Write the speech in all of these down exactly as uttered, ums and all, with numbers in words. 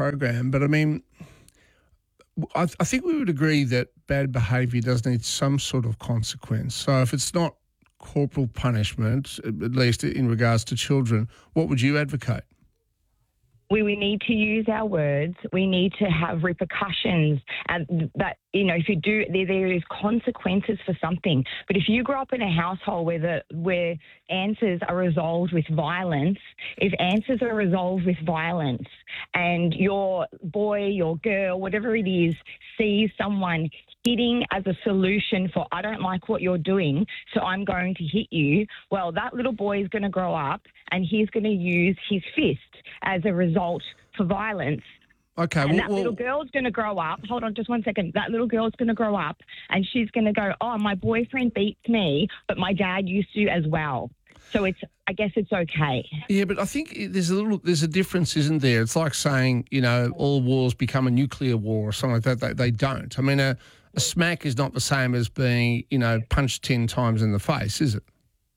program, but I mean, I, I think we would agree that bad behaviour does need some sort of consequence. So if it's not corporal punishment, at least in regards to children, what would you advocate? We, we need to use our words. We need to have repercussions, and that, you know, if you do, there, there is consequences for something. But if you grow up in a household where the where answers are resolved with violence, if answers are resolved with violence, and your boy, your girl, whatever it is, sees someone hitting as a solution for, I don't like what you're doing, so I'm going to hit you, well, that little boy is going to grow up and he's going to use his fist as a result for violence. Okay. And well, that well, little girl's going to grow up. Hold on just one second. That little girl's going to grow up and she's going to go, oh, my boyfriend beats me, but my dad used to as well. So it's, I guess it's okay. Yeah, but I think there's a little, there's a difference, isn't there? It's like saying, you know, all wars become a nuclear war or something like that. They, they don't. I mean, a, a smack is not the same as being, you know, punched ten times in the face, is it?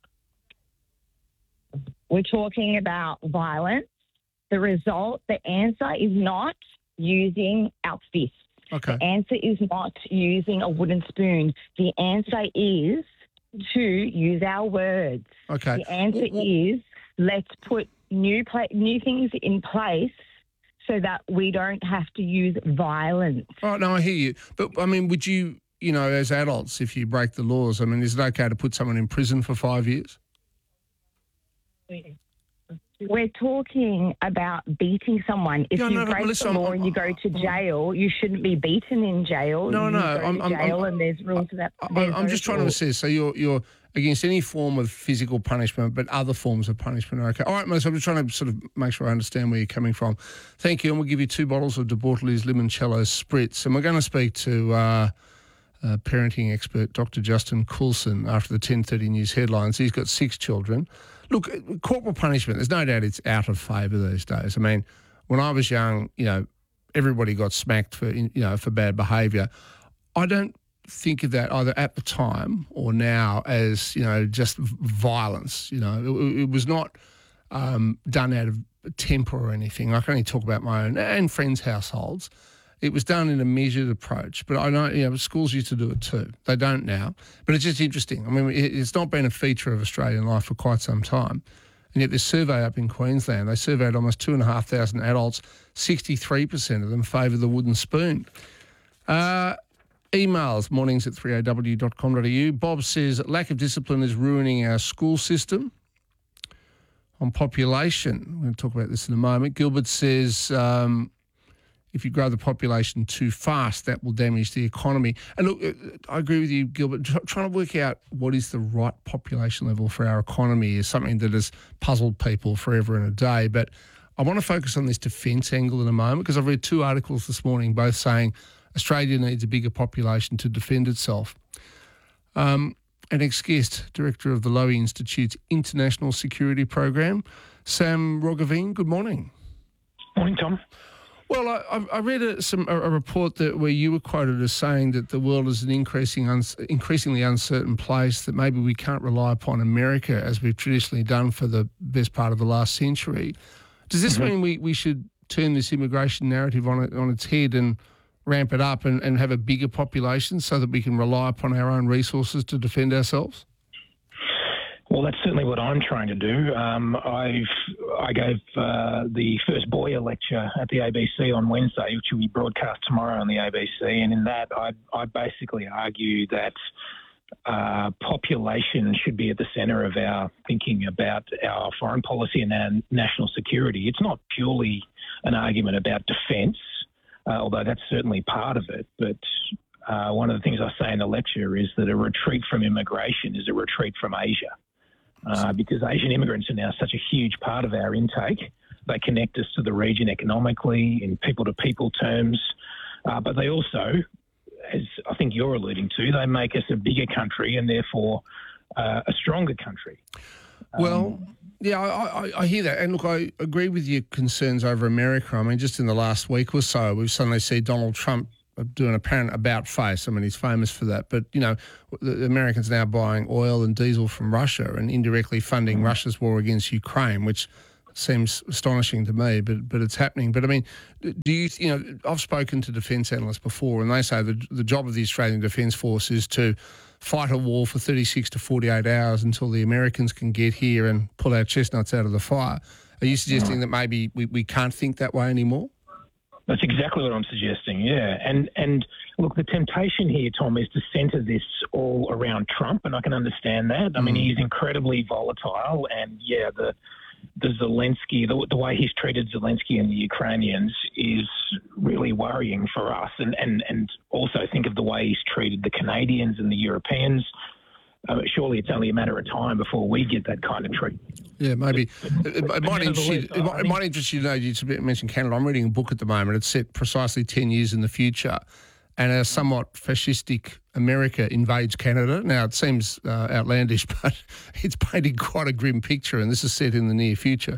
We're talking about violence. The result, the answer is not using our fists. Okay. The answer is not using a wooden spoon. The answer is to use our words. Okay. The answer Well, well- is let's put new pla- new things in place so that we don't have to use violence. Oh, no, I hear you. But, I mean, would you, you know, as adults, if you break the laws, I mean, is it okay to put someone in prison for five years? We're talking about beating someone. If Yeah, you no, but break listen, the law I'm- and you go to jail, you shouldn't be beaten in jail. No, you no, go I'm- to I'm- jail I'm- and there's rules for that. I, There's I'm those just trying to rules. assess. So you're you're against any form of physical punishment, but other forms of punishment are okay. All right, Melissa, I'm just trying to sort of make sure I understand where you're coming from. Thank you, and we'll give you two bottles of De Bortoli's Limoncello Spritz, and we're going to speak to uh, uh, parenting expert Doctor Justin Coulson after the ten thirty news headlines. He's got six children. Look, corporal punishment, there's no doubt it's out of favour these days. I mean, when I was young, you know, everybody got smacked for, you know, for bad behaviour. I don't think of that either at the time or now as, you know, just violence. You know, it, it was not um, done out of temper or anything. I can only talk about my own and friends' households. It was done in a measured approach, but I know, you know, schools used to do it too. They don't now, but it's just interesting. I mean, it, it's not been a feature of Australian life for quite some time, and yet this survey up in Queensland, they surveyed almost two and a half thousand adults. sixty-three percent of them favour the wooden spoon. Uh, emails, mornings at three a w dot com dot a u. Bob says lack of discipline is ruining our school system. On population, we're going to talk about this in a moment. Gilbert says, um, if you grow the population too fast, that will damage the economy. And look, I agree with you, Gilbert. Tr- trying to work out what is the right population level for our economy is something that has puzzled people forever and a day. But I want to focus on this defence angle in a moment because I've read two articles this morning, both saying Australia needs a bigger population to defend itself. Um, an ex-guest, director of the Lowy Institute's International Security Program, Sam Roggeveen. Good morning. Morning, Tom. Well, I, I read a, some, a, a report that where you were quoted as saying that the world is an increasing, uns, increasingly uncertain place, that maybe we can't rely upon America as we've traditionally done for the best part of the last century. Does this mm-hmm. mean we, we should turn this immigration narrative on it, on its head and ramp it up and, and have a bigger population so that we can rely upon our own resources to defend ourselves? Well, that's certainly what I'm trying to do. Um, I've I gave uh, the first Boyer lecture at the A B C on Wednesday, which will be broadcast tomorrow on the A B C, and in that I, I basically argue that uh, population should be at the centre of our thinking about our foreign policy and our national security. It's not purely an argument about defence, uh, although that's certainly part of it, but uh, one of the things I say in the lecture is that a retreat from immigration is a retreat from Asia. Uh, because Asian immigrants are now such a huge part of our intake. They connect us to the region economically, in people-to-people terms, uh, but they also, as I think you're alluding to, they make us a bigger country and therefore uh, a stronger country. Well, Um, yeah, I, I, I hear that. And look, I agree with your concerns over America. I mean, just in the last week or so, we've suddenly seen Donald Trump do an apparent about face. I mean, he's famous for that. But, you know, the Americans are now buying oil and diesel from Russia and indirectly funding Russia's war against Ukraine, which seems astonishing to me, but but it's happening. But I mean, do you you know I've spoken to defence analysts before, and they say that the job of the Australian Defence Force is to fight a war for thirty-six to forty-eight hours until the Americans can get here and pull our chestnuts out of the fire. Are you suggesting that maybe we, we can't think that way anymore? That's exactly what I'm suggesting, yeah. And and look, the temptation here, Tom, is to centre this all around Trump, and I can understand that. I mean, he's incredibly volatile, and yeah, the the Zelensky, the, the way he's treated Zelensky and the Ukrainians is really worrying for us, and, and, and also think of the way he's treated the Canadians and the Europeans. Uh, surely it's only a matter of time before we get that kind of treatment. Yeah, maybe. It, it, but, it, might interest you, it, might, it might interest you to know, you mentioned Canada. I'm reading a book at the moment. It's set precisely ten years in the future, and a somewhat fascistic America invades Canada. Now, it seems uh, outlandish, but it's painting quite a grim picture, and this is set in the near future.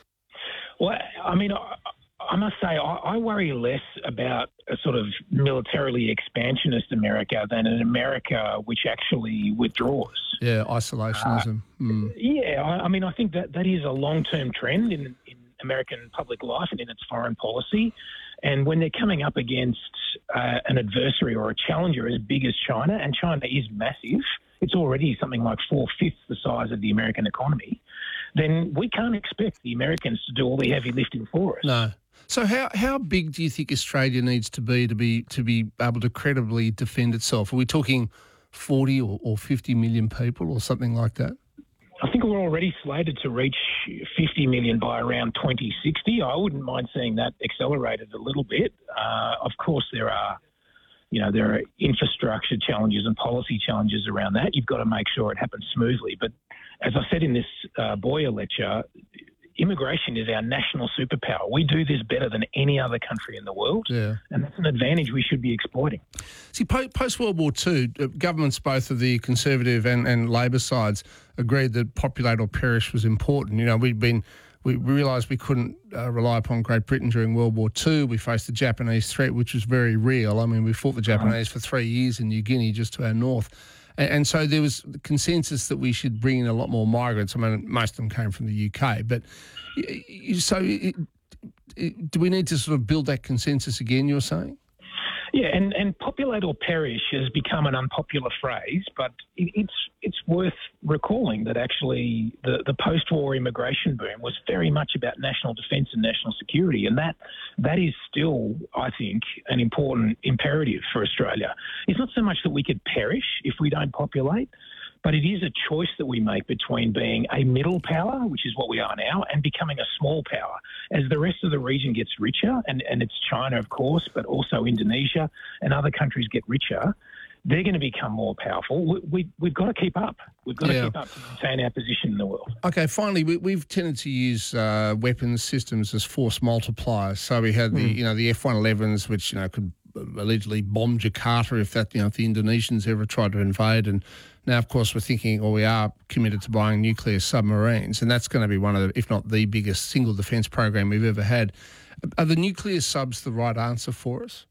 Well, I mean, I, I must say, I, I worry less about a sort of militarily expansionist America than an America which actually withdraws. Yeah, isolationism. Uh, mm. Yeah, I, I mean, I think that that is a long-term trend in, in American public life and in its foreign policy. And when they're coming up against uh, an adversary or a challenger as big as China, and China is massive, it's already something like four-fifths the size of the American economy, then we can't expect the Americans to do all the heavy lifting for us. No. So how how big do you think Australia needs to be to be to be able to credibly defend itself? Are we talking forty or, or fifty million people or something like that? I think we're already slated to reach fifty million by around twenty sixty. I wouldn't mind seeing that accelerated a little bit. Uh, of course, there are, you know, there are infrastructure challenges and policy challenges around that. You've got to make sure it happens smoothly. But as I said in this uh, Boyer lecture, immigration is our national superpower. We do this better than any other country in the world, yeah. and that's an advantage we should be exploiting. See, post-World War Two, governments, both of the Conservative and, and Labor sides, agreed that populate or perish was important. You know, we'd been, we realised we couldn't uh, rely upon Great Britain during World War Two. We faced the Japanese threat, which was very real. I mean, we fought the Japanese for three years in New Guinea, just to our north. And, and so there was consensus that we should bring in a lot more migrants. I mean, most of them came from the U K. But so it, it, do we need to sort of build that consensus again, you're saying? Yeah, and, and populate or perish has become an unpopular phrase, but it, it's it's worth recalling that actually the, the post-war immigration boom was very much about national defence and national security, and that that is still, I think, an important imperative for Australia. It's not so much that we could perish if we don't populate, but it is a choice that we make between being a middle power, which is what we are now, and becoming a small power. As the rest of the region gets richer, and, and it's China, of course, but also Indonesia and other countries get richer, they're going to become more powerful. We, we, we've got to keep up. We've got yeah. to keep up to maintain our position in the world. Okay, finally, we, we've tended to use uh, weapons systems as force multipliers. So we had the, mm. you know, the F one elevens, which, you know, could allegedly bomb Jakarta if that, you know, if the Indonesians ever tried to invade. And now, of course, we're thinking, or we are committed to buying nuclear submarines, and that's going to be one of the, if not the biggest single defence program we've ever had. Are the nuclear subs the right answer for us?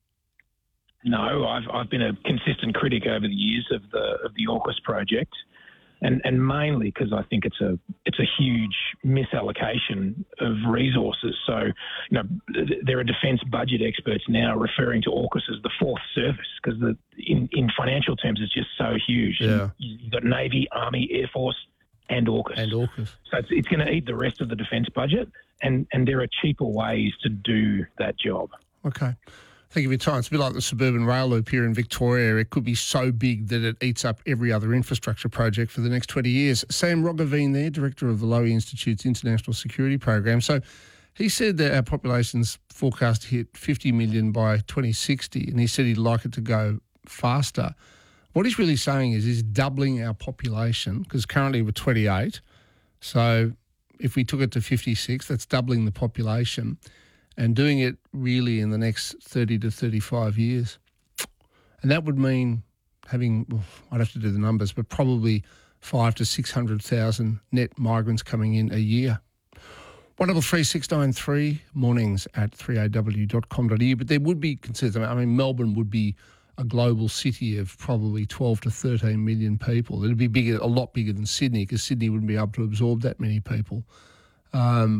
No, I've I've been a consistent critic over the years of the of the AUKUS project, and and mainly because I think it's a it's a huge misallocation of resources. So, you know, there are defence budget experts now referring to AUKUS as the fourth service because the in, in financial terms it's just so huge. Yeah. You've got Navy, Army, Air Force, and AUKUS. And AUKUS. So it's, it's going to eat the rest of the defence budget, and and there are cheaper ways to do that job. Okay. Thank you for your time. It's a bit like the suburban rail loop here in Victoria. It could be so big that it eats up every other infrastructure project for the next twenty years. Sam Roggeveen there, Director of the Lowy Institute's International Security Program. So he said that our population's forecast to hit fifty million by twenty sixty, and he said he'd like it to go faster. What he's really saying is he's doubling our population, because currently we're twenty-eight. So if we took it to fifty-six, that's doubling the population, and doing it really in the next thirty to thirty-five years. And that would mean having, well, I'd have to do the numbers, but probably five to six hundred thousand net migrants coming in a year. one double three six nine three, mornings at three a w dot com dot a u. But there would be concerns. I mean, Melbourne would be a global city of probably twelve to thirteen million people. It'd be bigger, a lot bigger than Sydney, because Sydney wouldn't be able to absorb that many people. Um,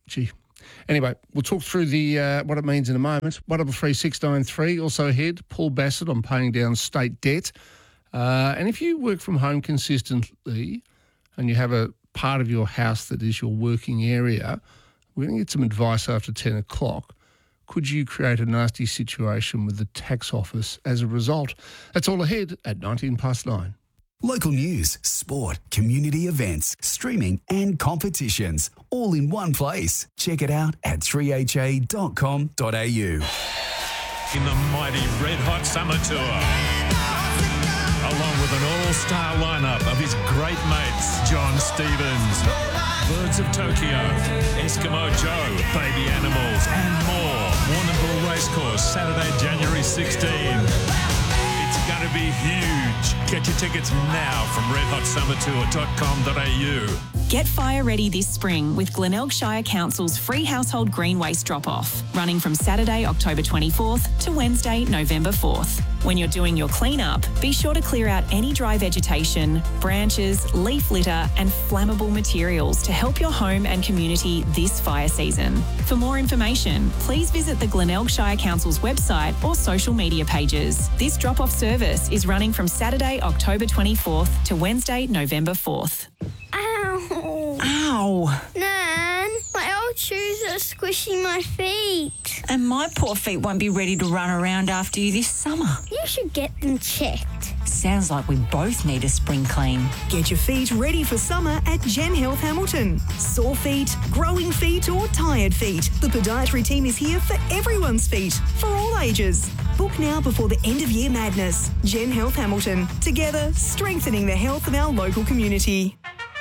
gee. Anyway, we'll talk through the uh, what it means in a moment. one double three six nine three. Also ahead, Paul Bassett on paying down state debt. Uh, and if you work from home consistently and you have a part of your house that is your working area, we're going to get some advice after ten o'clock. Could you create a nasty situation with the tax office as a result? That's all ahead at nineteen past nine. Local news, sport, community events, streaming and competitions, all in one place. Check it out at three h a dot com dot a u. In the mighty Red Hot Summer Tour, along with an all-star lineup of his great mates, John Stevens, Birds of Tokyo, Eskimo Joe, Baby Animals, and more. Warrnambool Racecourse, Saturday, January sixteenth. It's going to be huge. Get your tickets now from red hot summer tour dot com dot a u. Get fire ready this spring with Glenelg Shire Council's free household green waste drop-off, running from Saturday, October twenty-fourth to Wednesday, November fourth. When you're doing your clean-up, be sure to clear out any dry vegetation, branches, leaf litter and flammable materials to help your home and community this fire season. For more information, please visit the Glenelg Shire Council's website or social media pages. This drop-off service is running from Saturday, October twenty-fourth to Wednesday, November fourth. Ow! Ow! Nan, my old shoes are squishing my feet. And my poor feet won't be ready to run around after you this summer. You should get them checked. Sounds like we both need a spring clean. Get your feet ready for summer at Gen Health Hamilton. Sore feet, growing feet or tired feet. The podiatry team is here for everyone's feet, for all ages. Book now before the end of year madness. Gen Health Hamilton. Together, strengthening the health of our local community.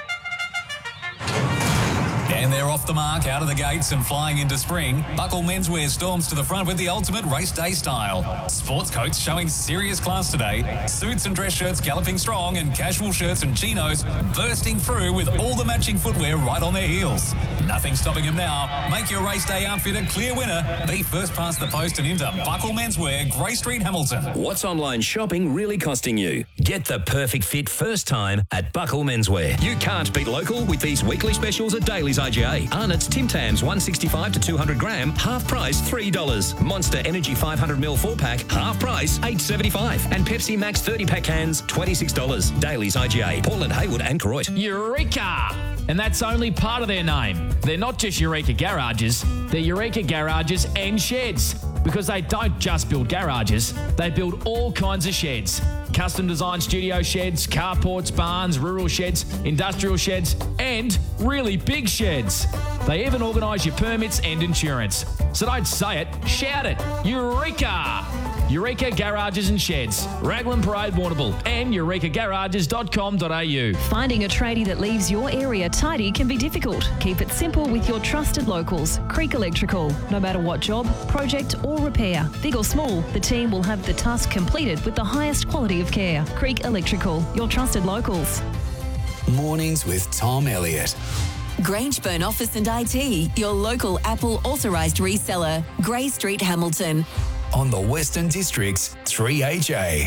And they're off the mark, out of the gates and flying into spring. Buckle Menswear storms to the front with the ultimate race day style. Sports coats showing serious class today. Suits and dress shirts galloping strong, and casual shirts and chinos bursting through with all the matching footwear right on their heels. Nothing stopping them now. Make your race day outfit a clear winner. Be first past the post and into Buckle Menswear, Grey Street, Hamilton. What's online shopping really costing you? Get the perfect fit first time at Buckle Menswear. You can't beat local with these weekly specials at Daly's I G A. Arnott's Tim Tams one sixty-five to two hundred gram, half price three dollars. Monster Energy five hundred milliliter four pack, half price eight seventy-five. And Pepsi Max thirty pack cans, twenty-six dollars. Daly's I G A, Portland, Haywood and Koroit. Eureka! And that's only part of their name. They're not just Eureka Garages, they're Eureka Garages and Sheds. Because they don't just build garages, they build all kinds of sheds. Custom designed studio sheds, carports, barns, rural sheds, industrial sheds, and really big sheds. They even organise your permits and insurance. So don't say it, shout it. Eureka! Eureka Garages and Sheds, Raglan Parade, Warrnambool, and eureka garages dot com dot a u. Finding a tradie that leaves your area tidy can be difficult. Keep it simple with your trusted locals, Creek Electrical. No matter what job, project or repair, big or small, the team will have the task completed with the highest quality of care. Creek Electrical, your trusted locals. Mornings with Tom Elliott. Grangeburn Office and I T, your local Apple authorised reseller, Grey Street, Hamilton. On the Western District's three H A.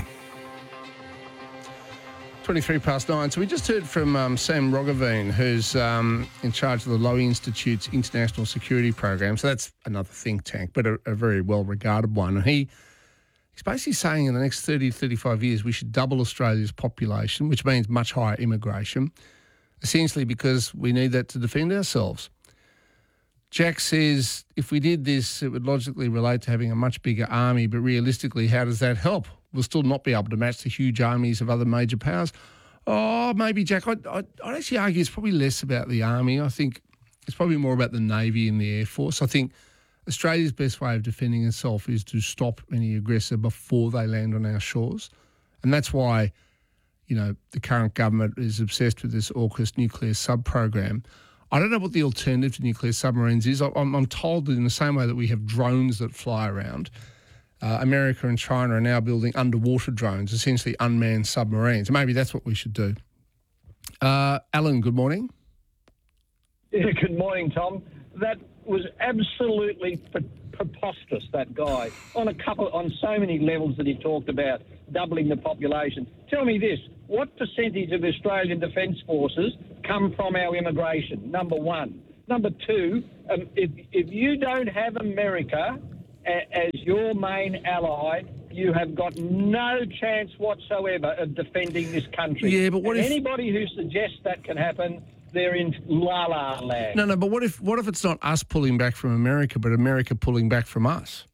twenty-three past nine. So we just heard from um, Sam Roggeveen, who's um, in charge of the Lowy Institute's International Security Program. So that's another think tank, but a, a very well-regarded one. And he he's basically saying in the next thirty to thirty-five years, we should double Australia's population, which means much higher immigration, essentially because we need that to defend ourselves. Jack says if we did this, it would logically relate to having a much bigger army, but realistically, how does that help? We'll still not be able to match the huge armies of other major powers. Oh, maybe, Jack. I'd, I'd, I'd actually argue it's probably less about the army. I think it's probably more about the Navy and the Air Force. I think Australia's best way of defending itself is to stop any aggressor before they land on our shores. And that's why, you know, the current government is obsessed with this AUKUS nuclear sub-program. I don't know what the alternative to nuclear submarines is. I'm, I'm told that in the same way that we have drones that fly around, uh, America and China are now building underwater drones, essentially unmanned submarines. Maybe that's what we should do. Uh, Alan, good morning. Yeah, good morning, Tom. That was absolutely preposterous, that guy, on a couple, on so many levels that he talked about, doubling the population. Tell me this, what percentage of Australian Defence Forces come from our immigration? Number one. number two, um, if, if you don't have America a, as your main ally, you have got no chance whatsoever of defending this country. Yeah, but what and if... anybody who suggests that can happen, they're in la-la land. No, no, but what if what if it's not us pulling back from America, but America pulling back from us?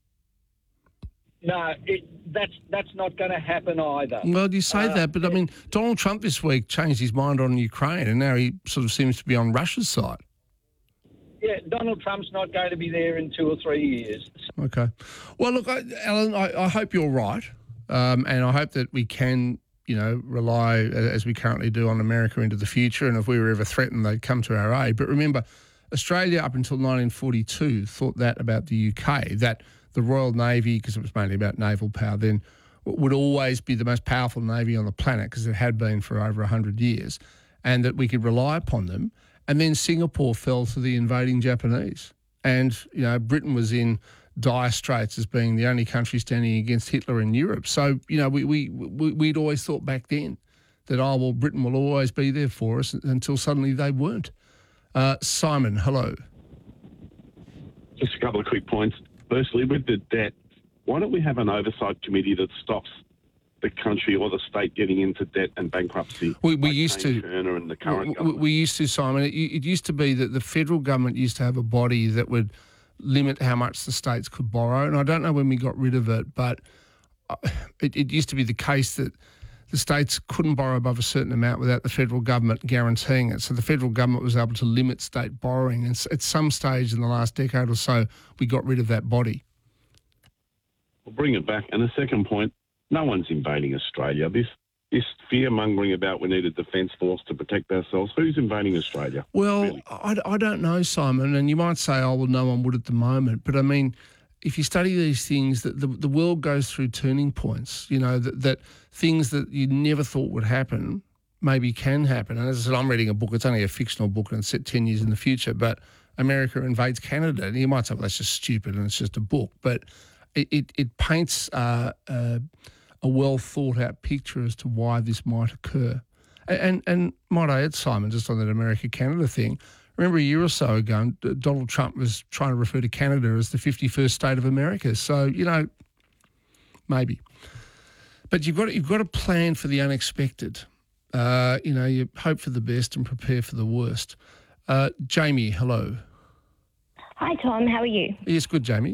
No, it, that's that's not going to happen either. Well, you say Uh, that, but I mean, Donald Trump this week changed his mind on Ukraine, and now he sort of seems to be on Russia's side. Yeah, Donald Trump's not going to be there in two or three years. Okay. Well, look, I, Alan, I, I hope you're right, um, and I hope that we can, you know, rely, as we currently do, on America into the future, and if we were ever threatened, they'd come to our aid. But remember, Australia up until nineteen forty-two thought that about the U K, that the Royal Navy, because it was mainly about naval power then, would always be the most powerful navy on the planet because it had been for over one hundred years, and that we could rely upon them. And then Singapore fell to the invading Japanese. And, you know, Britain was in dire straits as being the only country standing against Hitler in Europe. So, you know, we, we, we, we'd always thought back then that, oh, well, Britain will always be there for us until suddenly they weren't. Uh, Simon, hello. Just a couple of quick points. Firstly, with the debt, why don't we have an oversight committee that stops the country or the state getting into debt and bankruptcy? We, we like used Jane to. Turner and the current we, government. we used to, Simon. It, it used to be that the federal government used to have a body that would limit how much the states could borrow, and I don't know when we got rid of it, but it, it used to be the case that the states couldn't borrow above a certain amount without the federal government guaranteeing it. So the federal government was able to limit state borrowing. And at some stage in the last decade or so, we got rid of that body. We'll bring it back. And the second point, no one's invading Australia. This this fear-mongering about we need a defence force to protect ourselves, who's invading Australia? Well, really? I, I don't know, Simon, and you might say, oh, well, no one would at the moment. But, I mean, if you study these things, that the, the world goes through turning points, you know, that, that things that you never thought would happen maybe can happen. And as I said, I'm reading a book, it's only a fictional book and it's set ten years in the future, but America invades Canada. And you might say, well, that's just stupid and it's just a book. But it, it, it paints uh, uh, a well-thought-out picture as to why this might occur. And, and, and might I add, Simon, just on that America-Canada thing, remember a year or so ago, Donald Trump was trying to refer to Canada as the fifty-first state of America. So, you know, maybe. But you've got, you've got to plan for the unexpected. Uh, you know, you hope for the best and prepare for the worst. Uh, Jamie, hello. Hi, Tom. How are you? Yes, good, Jamie.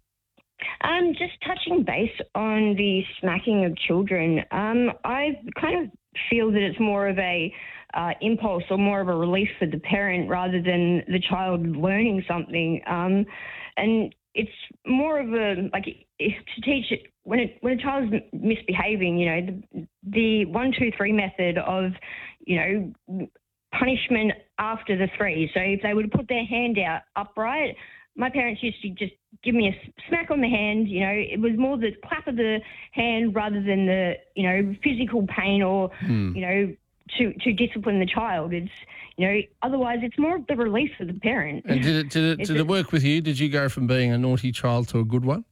Um, just touching base on the smacking of children, um, I kind of feel that it's more of a uh, impulse or more of a relief for the parent rather than the child learning something. Um, and it's more of a, like, if to teach it, when, it, when a child's misbehaving, you know, the, the one, two, three method of, you know, punishment after the three. So if they would put their hand out upright, my parents used to just give me a smack on the hand. You know, it was more the clap of the hand rather than the, you know, physical pain or, Hmm. you know, to, to discipline the child. It's, you know, otherwise it's more of the relief for the parent. And did it, did it, It's did a- it work with you? Did you go from being a naughty child to a good one?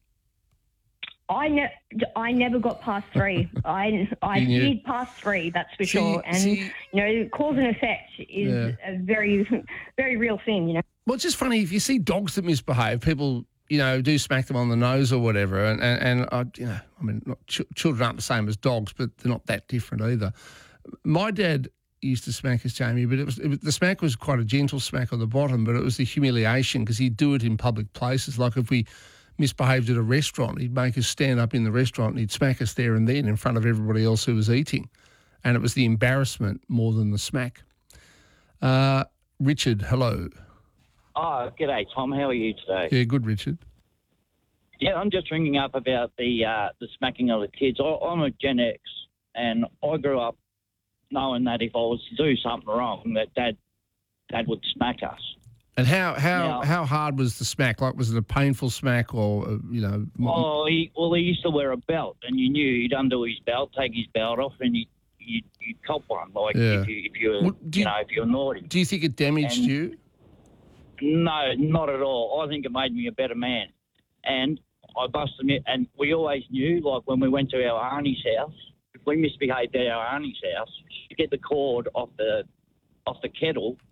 I, ne- I never got past three. I, I You knew. did past three, that's for See- sure. And, see- you know, cause and effect is Yeah. a very, very real thing, you know. Well, it's just funny, if you see dogs that misbehave, people, you know, do smack them on the nose or whatever. And, and, and I, you know, I mean, not, ch- children aren't the same as dogs, but they're not that different either. My dad used to smack us, Jamie, but it was, it was the smack was quite a gentle smack on the bottom, but it was the humiliation because he'd do it in public places. Like if we misbehaved at a restaurant, he'd make us stand up in the restaurant and he'd smack us there and then in front of everybody else who was eating. And it was the embarrassment more than the smack. Uh, Richard, hello. Oh, g'day, Tom. How are you today? Yeah, good, Richard. Yeah, I'm just ringing up about the uh, the smacking of the kids. I, I'm a Gen X, and I grew up knowing that if I was to do something wrong, that Dad, Dad would smack us. And how how Now- how hard was the smack? Like, was it a painful smack or, uh, you know? m- Oh, he, well, he used to wear a belt, and you knew he'd undo his belt, take his belt off, and you you you'd cop one. Like Yeah. if you if you were Well, do you, you- know if you were naughty. Do you think it damaged And- you? No, not at all. I think it made me a better man. And I busted him, and we always knew, like when we went to our auntie's house, if we misbehaved at our auntie's house, she'd get the cord off the off the kettle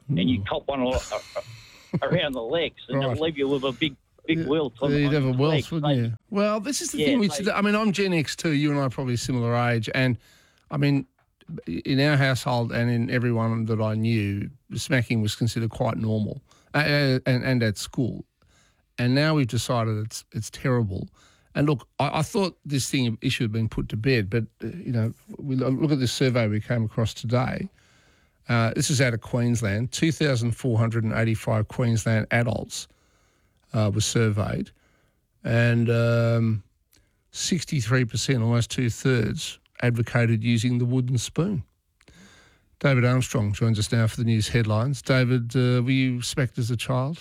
and you cop one a- a- around the legs, and Right. it'll leave you with a big, big welt. on- You'd on have a your wealth, legs. wouldn't They- you? Well, this is the Yeah, thing. Which, they- I mean, I'm Gen X too. You and I are probably a similar age. And, I mean, in our household and in everyone that I knew, smacking was considered quite normal, uh, and, and at school. And now we've decided it's it's terrible. And look, I, I thought this thing issue had been put to bed, but, uh, you know, we look at this survey we came across today. Uh, this is out of Queensland. two thousand four hundred eighty-five Queensland adults uh, were surveyed, and um, sixty-three percent, almost two-thirds, advocated using the wooden spoon. David Armstrong joins us now for the news headlines. David, uh, were you smacked as a child?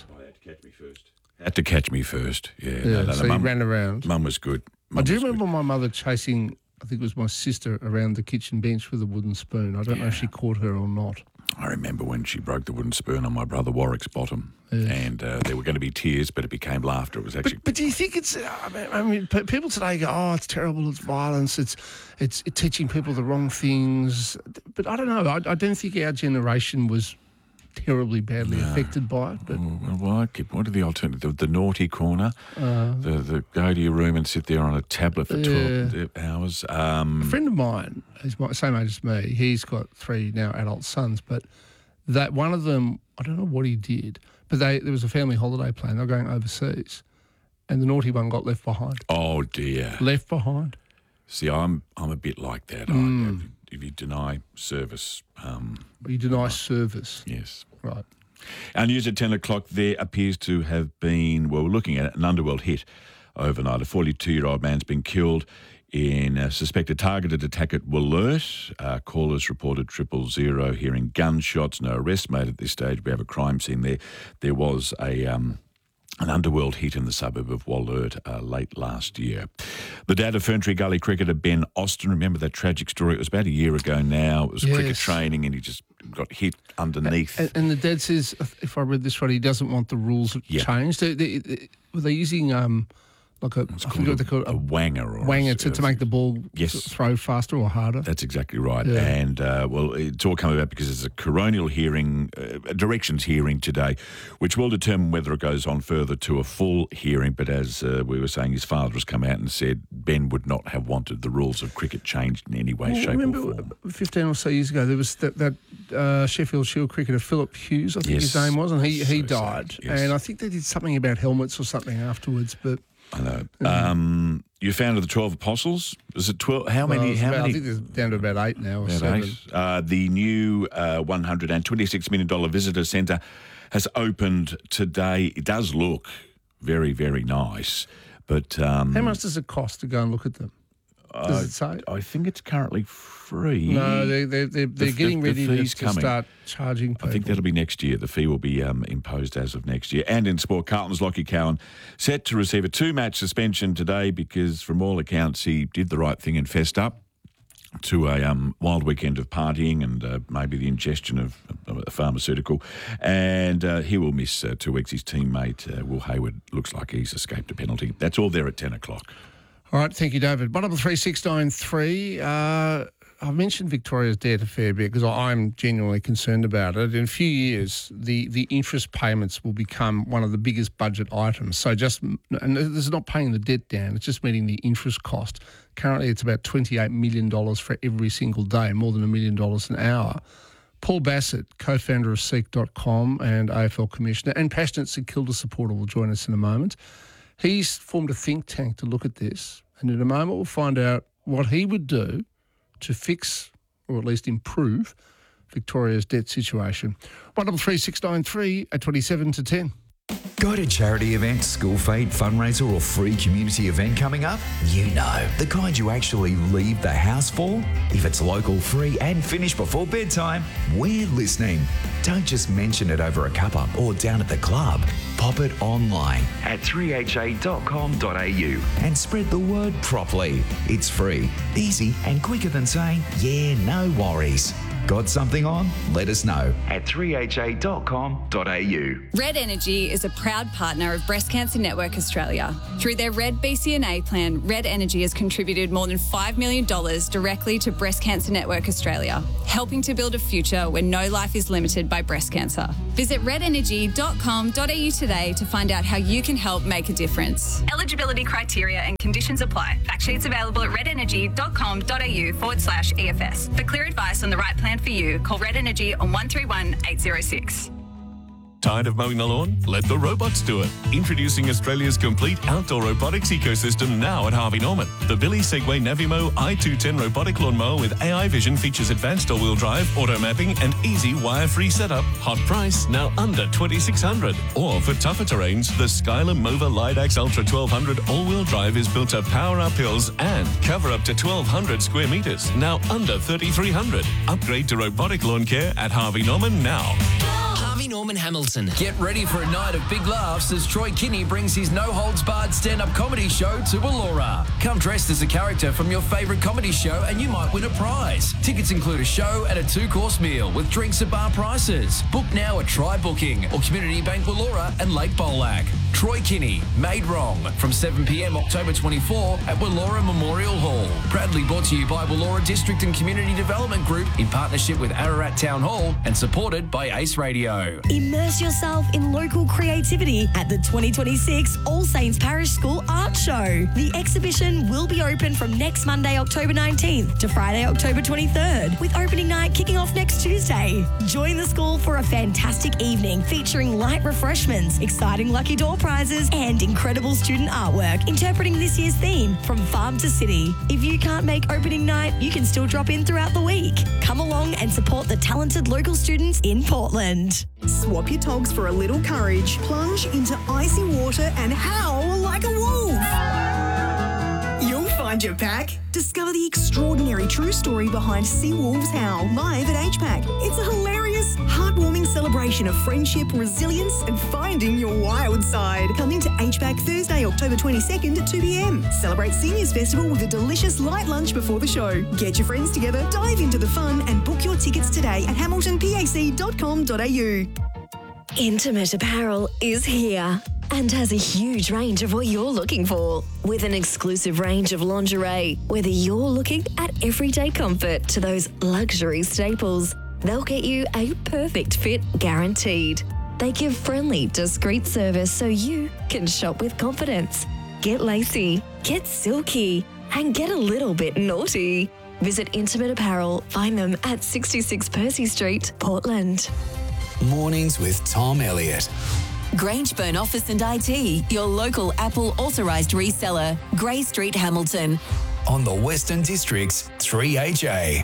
Had to catch me first. Yeah, Yeah, no, no, so no, you Mum- ran around. Mum was good. I do remember my mother chasing, I think it was my sister, around the kitchen bench with a wooden spoon. I don't know if she caught her or not. I remember when she broke the wooden spoon on my brother Warwick's bottom, and uh, there were going to be tears, but it became laughter. It was actually. But do you think it's? I mean, I mean, pe- people today go, "Oh, it's terrible. It's violence. It's, it's teaching people the wrong things." But I don't know. I, I don't think our generation was terribly badly No. affected by it. But Oh, well, why keep- what are the alternatives? The, the naughty corner, Uh, the the go to your room and sit there on a tablet for Yeah. twelve hours. Um, a friend of mine, who's my same age as me, he's got three now adult sons, but that one of them, I don't know what he did, but they there was a family holiday plan. They were going overseas, and the naughty one got left behind. oh dear. Left behind. See, I'm I'm a bit like that. Mm. I, if you deny service, um, You deny service. yes. Right. Our news at ten o'clock, there appears to have been, well, we're looking at an underworld hit overnight. A forty-two-year-old man's been killed in a suspected targeted attack at Wollert. Uh, callers reported triple zero, hearing gunshots, no arrest made at this stage. We have a crime scene there. There was a... Um, An underworld hit in the suburb of Wollert uh, late last year. The dad of Ferntree Gully cricketer Ben Austin, remember that tragic story? It was about a year ago now. It was Yes. cricket training and he just got hit underneath. And, and the dad says, if I read this right, he doesn't want the rules Yeah. changed. They, they, they, were they using um, like a, I forget what they call it, a wanger or wanger a- to, to make the ball Yes. th- throw faster or harder? That's exactly right. Yeah. And, uh, well, it's all come about because there's a coronial hearing, uh, a directions hearing today, which will determine whether it goes on further to a full hearing. But as uh, we were saying, his father has come out and said Ben would not have wanted the rules of cricket changed in any way, Well, shape remember or form. fifteen or so years ago, there was that, that uh, Sheffield Shield cricketer, Philip Hughes, I think Yes. his name was, and he, he So died. sad, yes. And I think they did something about helmets or something afterwards. But I know. Um, you founded the twelve Apostles. Is it twelve? How many? Well, it's how about- many? I think there's down to about eight now or About seven. eight. Uh, the new uh, one hundred twenty-six million dollars visitor centre has opened today. It does look very, very nice. But um, How much does it cost to go and look at them? Does uh, it say? I think it's currently free. No, they, they, they're, they're The- getting the- ready the to, fee's to coming. start charging people. I think that'll be next year. The fee will be um, imposed as of next year. And in sport, Carlton's Lockie Cowan set to receive a two-match suspension today because, from all accounts, he did the right thing and fessed up to a um, wild weekend of partying and uh, maybe the ingestion of a pharmaceutical. And uh, he will miss uh, two weeks. His teammate, uh, Will Hayward, looks like he's escaped a penalty. That's all there at ten o'clock. All right, thank you, David. One double three six nine three. Uh, I've mentioned Victoria's debt a fair bit because I'm genuinely concerned about it. In a few years, the, the interest payments will become one of the biggest budget items. So just, and this is not paying the debt down, it's just meeting the interest cost. Currently, it's about twenty-eight million dollars for every single day, more than a million dollars an hour. Paul Bassett, co-founder of Seek dot com and A F L Commissioner, and passionate St Kilda supporter, will join us in a moment. He's formed a think tank to look at this, and in a moment we'll find out what he would do to fix, or at least improve, Victoria's debt situation. one double three six nine three at twenty-seven to ten. Got a charity event, school fete, fundraiser or free community event coming up? You know, the kind you actually leave the house for? If it's local, free and finished before bedtime, we're listening. Don't just mention it over a cuppa or down at the club. Pop it online at three h a dot com dot a u and spread the word properly. It's free, easy and quicker than saying, yeah, no worries. Got something on? Let us know at three h a dot com dot a u. Red Energy is a proud partner of Breast Cancer Network Australia. Through their Red B C N A plan, Red Energy has contributed more than five million dollars directly to Breast Cancer Network Australia, helping to build a future where no life is limited by breast cancer. Visit red energy dot com dot a u today to find out how you can help make a difference. Eligibility criteria and conditions apply. Fact sheets available at red energy dot com dot a u forward slash E F S. For clear advice on the right plan for you, call Red Energy on one three one eight zero six. Tired of mowing the lawn? Let the robots do it. Introducing Australia's complete outdoor robotics ecosystem now at Harvey Norman. The Billy Segway Navimo i two ten robotic lawnmower with A I vision features advanced all-wheel drive, auto mapping and easy wire-free setup. Hot price, now under twenty-six hundred dollars. Or for tougher terrains, the Skylar Mova Lidax Ultra twelve hundred all-wheel drive is built to power up hills and cover up to twelve hundred square metres, now under thirty-three hundred dollars. Upgrade to robotic lawn care at Harvey Norman now. Harvey Norman Hamilton. Get ready for a night of big laughs as Troy Kinney brings his no-holds-barred stand-up comedy show to Wallora. Come dressed as a character from your favourite comedy show and you might win a prize. Tickets include a show and a two-course meal with drinks at bar prices. Book now at Try Booking or Community Bank Wallora and Lake Bolac. Troy Kinney, Made Wrong, from seven p m October twenty-fourth at Wallora Memorial Hall. Proudly brought to you by Wallora District and Community Development Group in partnership with Ararat Town Hall and supported by Ace Radio. Immerse yourself in local creativity at the twenty twenty-six All Saints Parish School Art Show. The exhibition will be open from next Monday, October nineteenth to Friday, October twenty-third, with opening night kicking off next Tuesday. Join the school for a fantastic evening featuring light refreshments, exciting lucky door prizes and incredible student artwork interpreting this year's theme from farm to city. If you can't make opening night, you can still drop in throughout the week. Come along and support the talented local students in Portland. Swap your togs for a little courage, plunge into icy water and howl like a wolf. You'll find your pack. Discover the extraordinary true story behind Sea Wolves Howl live at H PAC. It's a hilarious, heartwarming celebration of friendship, resilience and finding your wild side. Coming to H PAC Thursday, October twenty-second at two p m. Celebrate Seniors Festival with a delicious light lunch before the show. Get your friends together, dive into the fun and book your tickets today at hamilton pac dot com dot a u. Intimate Apparel is here and has a huge range of what you're looking for. With an exclusive range of lingerie, whether you're looking at everyday comfort to those luxury staples, they'll get you a perfect fit guaranteed. They give friendly, discreet service so you can shop with confidence. Get lacy, get silky, and get a little bit naughty. Visit Intimate Apparel. Find them at sixty-six Percy Street, Portland. Mornings with Tom Elliott. Grangeburn Office and I T, your local Apple authorised reseller. Grey Street, Hamilton. On the Western District's three H A.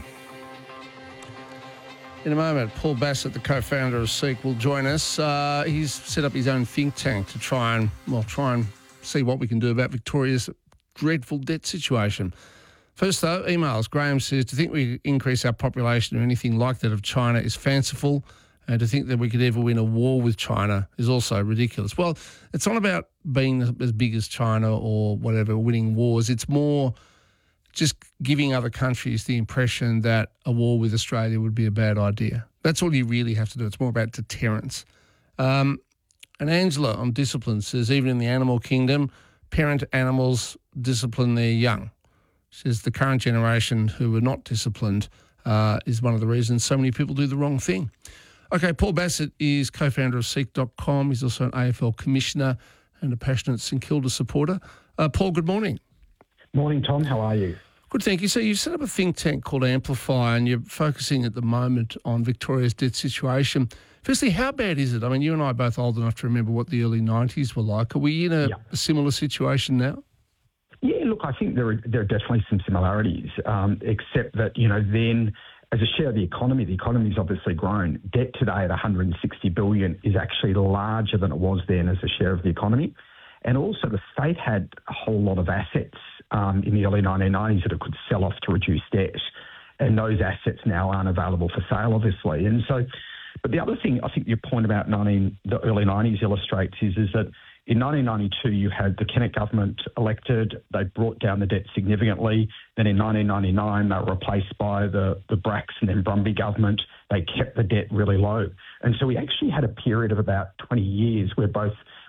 In a moment, Paul Bassett, the co-founder of Seek, will join us. Uh, he's set up his own think tank to try and, well, try and see what we can do about Victoria's dreadful debt situation. First, though, emails. Graham says, to think we increase our population or anything like that of China is fanciful, and to think that we could ever win a war with China is also ridiculous. Well, it's not about being as big as China or whatever, winning wars. It's more just giving other countries the impression that a war with Australia would be a bad idea. That's all you really have to do. It's more about deterrence. Um, and Angela on discipline says, even in the animal kingdom, parent animals discipline their young. She says the current generation who are not disciplined uh, is one of the reasons so many people do the wrong thing. Okay, Paul Bassett is co-founder of Seek dot com. He's also an A F L commissioner and a passionate St Kilda supporter. Uh, Paul, good morning. Morning, Tom. How are you? Good, thank you. So you've set up a think tank called Amplify and you're focusing at the moment on Victoria's debt situation. Firstly, how bad is it? I mean, you and I are both old enough to remember what the early nineties were like. Are we in a, yeah. a similar situation now? Yeah, look, I think there are, there are definitely some similarities, um, except that, you know, then as a share of the economy, the economy's obviously grown. Debt today at one hundred sixty billion dollars is actually larger than it was then as a share of the economy. And also the state had a whole lot of assets um, in the early nineteen nineties that it could sell off to reduce debt. And those assets now aren't available for sale, obviously. And so, but the other thing I think your point about nineteen, the early nineties illustrates is, is that in nineteen ninety-two, you had the Kennett government elected. They brought down the debt significantly. Then in nineteen ninety-nine, they were replaced by the, the Bracks and then Brumby government. They kept the debt really low. And so we actually had a period of about twenty years where both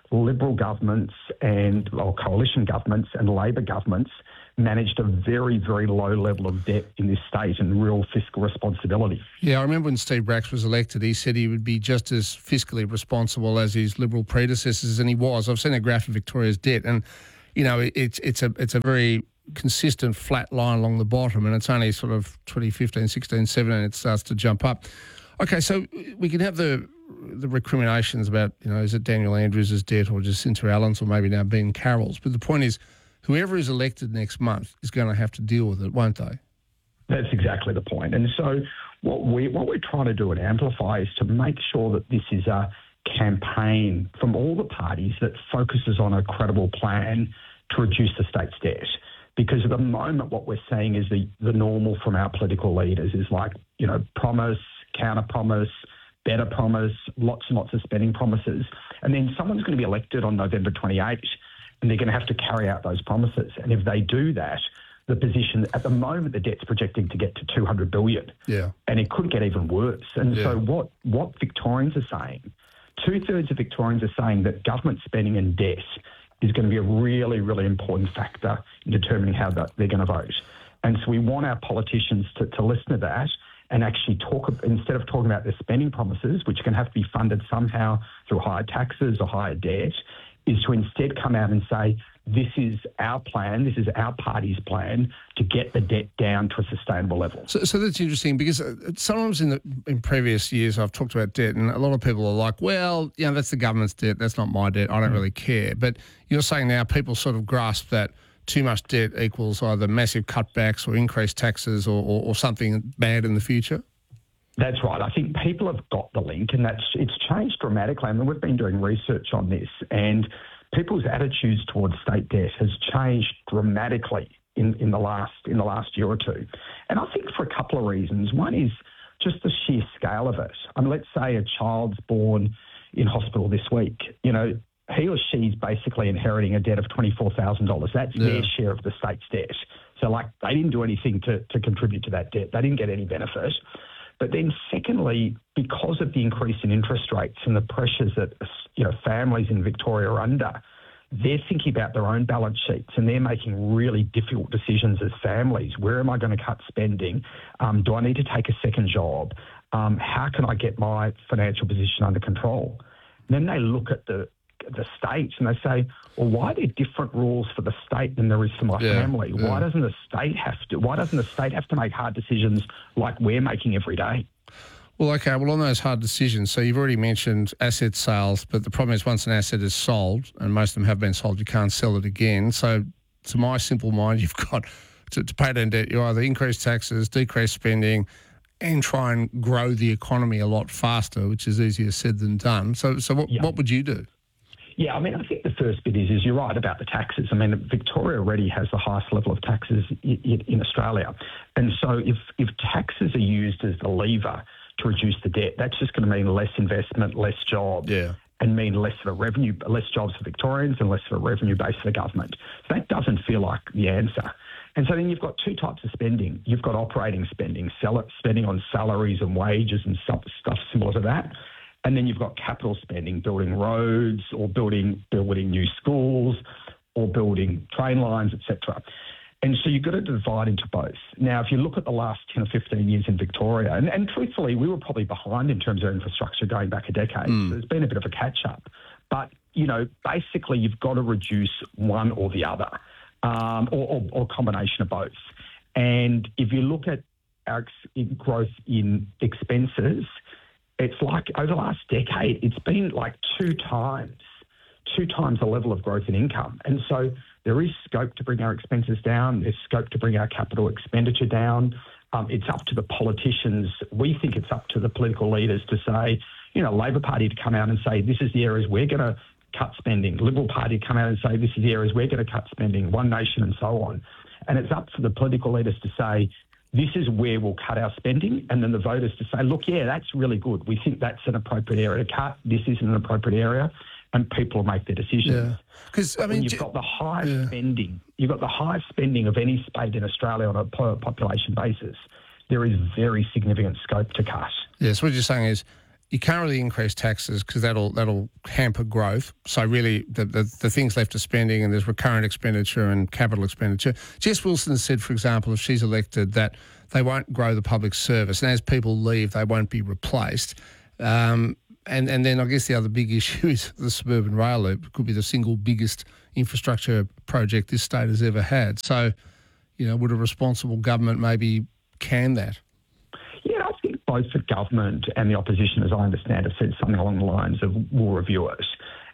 Liberal governments and or coalition governments and Labor governments managed a very, very low level of debt in this state and real fiscal responsibility. Yeah, I remember when Steve Bracks was elected, he said he would be just as fiscally responsible as his Liberal predecessors, and he was. I've seen a graph of Victoria's debt, and, you know, it's it's a it's a very consistent flat line along the bottom, and it's only sort of twenty fifteen, sixteen, seventeen, it starts to jump up. Okay, so we can have the the recriminations about, you know, is it Daniel Andrews' debt or Jacinta Allen's or maybe now Ben Carroll's, but the point is, whoever is elected next month is going to have to deal with it, won't they? That's exactly the point. And so what, we, what we're trying to do at Amplify is to make sure that this is a campaign from all the parties that focuses on a credible plan to reduce the state's debt. Because at the moment what we're seeing is the, the normal from our political leaders is like, you know, promise, counter-promise, better promise, lots and lots of spending promises. And then someone's going to be elected on November twenty-eighth and they're going to have to carry out those promises. And if they do that, the position at the moment, the debt's projecting to get to two hundred billion dollars. Yeah. And it could get even worse. And Yeah. so what, what Victorians are saying, two-thirds of Victorians are saying that government spending and debt is going to be a really, really important factor in determining how that they're going to vote. And so we want our politicians to, to listen to that and actually talk, instead of talking about their spending promises, which can have to be funded somehow through higher taxes or higher debt, is to instead come out and say, this is our plan, this is our party's plan to get the debt down to a sustainable level. So, so that's interesting because uh, sometimes in the, in previous years I've talked about debt and a lot of people are like, well, you know, that's the government's debt, that's not my debt, I don't really care. But you're saying now people sort of grasp that too much debt equals either massive cutbacks or increased taxes or, or, or something bad in the future? That's right. I think people have got the link, and that's it's changed dramatically. I mean, we've been doing research on this, and people's attitudes towards state debt has changed dramatically in, in the last in the last year or two. And I think for a couple of reasons. One is just the sheer scale of it. I mean, let's say a child's born in hospital this week. You know, he or she's basically inheriting a debt of twenty-four thousand dollars. That's Yeah. their share of the state's debt. So, like, they didn't do anything to, to contribute to that debt. They didn't get any benefit. But then secondly, because of the increase in interest rates and the pressures that, you know, families in Victoria are under, they're thinking about their own balance sheets and they're making really difficult decisions as families. Where am I going to cut spending? Um, do I need to take a second job? Um, how can I get my financial position under control? And then they look at the the state and they say, well, why are there different rules for the state than there is for my Yeah, family? yeah. Why doesn't the state have to? Why doesn't the state have to make hard decisions like we're making every day? Well, okay, well, on those hard decisions, so you've already mentioned asset sales, but the problem is once an asset is sold, and most of them have been sold, you can't sell it again. So to my simple mind, you've got to, to pay down debt, you either increase taxes, decrease spending, and try and grow the economy a lot faster, which is easier said than done. So so what, what would you do? Yeah, I mean, I think the first bit is, is you're right about the taxes. I mean, Victoria already has the highest level of taxes in, in, in Australia. And so if, if taxes are used as the lever to reduce the debt, that's just going to mean less investment, less jobs. Yeah. And mean less of a revenue, less jobs for Victorians and less of a revenue base for the government. So that doesn't feel like the answer. And so then you've got two types of spending. You've got operating spending, sell spending on salaries and wages and stuff, stuff similar to that. And then you've got capital spending, building roads or building building new schools or building train lines, et cetera. And so you've got to divide into both. Now, if you look at the last ten or fifteen years in Victoria, and, and truthfully, we were probably behind in terms of infrastructure going back a decade. Mm. There's been a bit of a catch-up. But, you know, basically you've got to reduce one or the other, um, or, or, or a combination of both. And if you look at our ex- growth in expenses, it's like over the last decade, it's been like two times, two times the level of growth in income. And so there is scope to bring our expenses down. There's scope to bring our capital expenditure down. Um, it's up to the politicians. We think it's up to the political leaders to say, you know, Labor Party to come out and say, this is the areas we're going to cut spending. Liberal Party to come out and say, this is the areas we're going to cut spending. One Nation and so on. And it's up to the political leaders to say, this is where we'll cut our spending, and then the voters to say, look, yeah, that's really good. We think that's an appropriate area to cut. This isn't an appropriate area, and people will make their decisions. Yeah. Because I mean, when you've got the highest yeah. spending, you've got the highest spending of any state in Australia on a per population basis. There is very significant scope to cut. Yes, what you're saying is, you can't really increase taxes because that'll that'll hamper growth. So really, the, the the things left to spending, and there's recurrent expenditure and capital expenditure. Jess Wilson has said, for example, if she's elected, that they won't grow the public service, and as people leave, they won't be replaced. Um, and and then I guess the other big issue is the suburban rail loop. It could be the single biggest infrastructure project this state has ever had. So, you know, would a responsible government maybe can that? Yeah, I think both the government and the opposition, as I understand, have said something along the lines of we'll review it.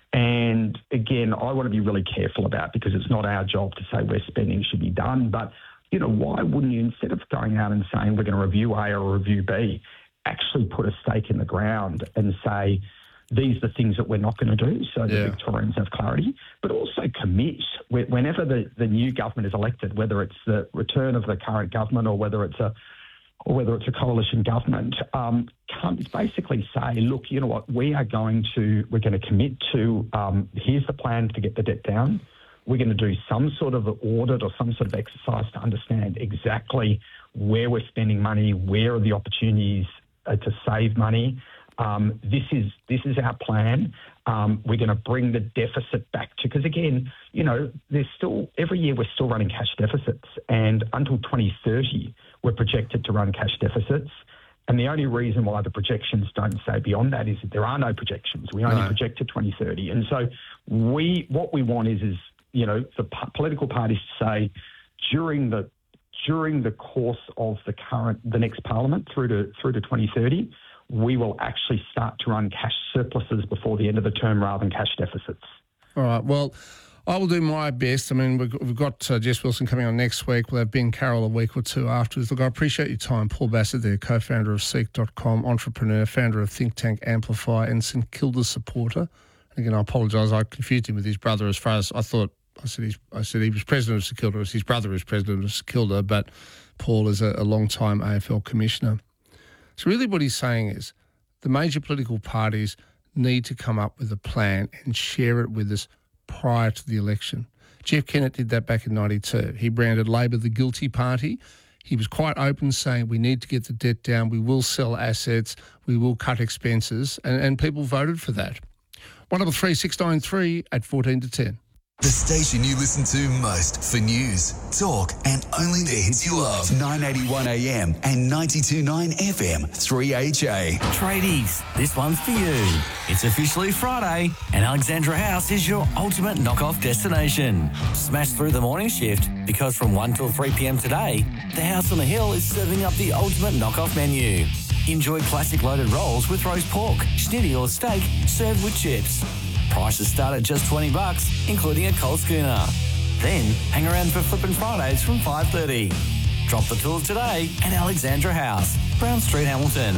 And again, I want to be really careful about, because it's not our job to say where spending should be done. But, you know, why wouldn't you, instead of going out and saying we're going to review A or review B, actually put a stake in the ground and say these are the things that we're not going to do, so that Yeah. Victorians have clarity, but also commit. Whenever the, the new government is elected, whether it's the return of the current government or whether it's a or whether it's a coalition government, um, come basically say, look, you know what, we are going to, we're going to commit to, um, here's the plan to get the debt down. We're going to do some sort of audit or some sort of exercise to understand exactly where we're spending money, where are the opportunities uh, to save money. Um, this is this is our plan. Um, we're going to bring the deficit back to, because again, you know, there's still, every year we're still running cash deficits, and until twenty thirty, we're projected to run cash deficits. And the only reason why the projections don't say beyond that is that there are no projections. We only No. project to twenty thirty. And so we, what we want is, is, you know, the p- political parties to say during the, during the course of the current, the next parliament through to, through to twenty thirty, we will actually start to run cash surpluses before the end of the term rather than cash deficits. All right. Well, I will do my best. I mean, we've got, we've got uh, Jess Wilson coming on next week. We'll have Ben Carroll a week or two afterwards. Look, I appreciate your time. Paul Bassett there, co-founder of Seek dot com, entrepreneur, founder of think tank Amplify, and St Kilda supporter. And again, I apologise. I confused him with his brother as far as I thought. I said, he's, I said he was president of St Kilda. It was his brother who's president of St Kilda, but Paul is a, a long-time A F L commissioner. So really what he's saying is the major political parties need to come up with a plan and share it with us prior to the election. Jeff Kennett did that back in ninety-two. He branded Labor the guilty party. He was quite open, saying we need to get the debt down, we will sell assets, we will cut expenses, and, and people voted for that. one double three six nine three at fourteen to ten. The station you listen to most for news, talk, and only the hits you love. nine eighty-one A M and ninety-two point nine F M, three H A. Tradies, this one's for you. It's officially Friday, and Alexandra House is your ultimate knockoff destination. Smash through the morning shift, because from one till three p.m. today, the House on the Hill is serving up the ultimate knockoff menu. Enjoy classic loaded rolls with roast pork, schnitty or steak, served with chips. Prices start at just twenty bucks, including a cold schooner. Then hang around for Flippin' Fridays from five thirty. Drop the tools today at Alexandra House, Brown Street, Hamilton.